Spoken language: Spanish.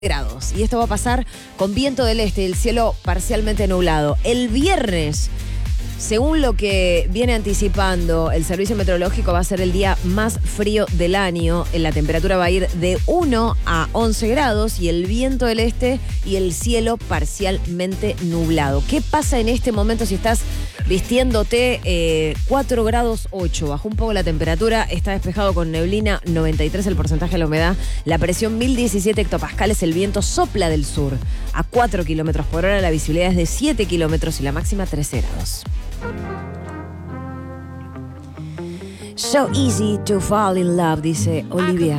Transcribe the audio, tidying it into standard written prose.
grados. Y esto va a pasar con viento del este y el cielo parcialmente nublado. El viernes, según lo que viene anticipando el servicio meteorológico, va a ser el día más frío del año. La temperatura va a ir de 1 a 11 grados y el viento del este y el cielo parcialmente nublado. ¿Qué pasa en este momento si estás vistiéndote 4 grados 8? Bajó un poco la temperatura, está despejado con neblina, 93 el porcentaje de la humedad, la presión 1017 hectopascales, el viento sopla del sur a 4 kilómetros por hora, la visibilidad es de 7 kilómetros y la máxima 13 grados. So easy to fall in love, dice Olivia.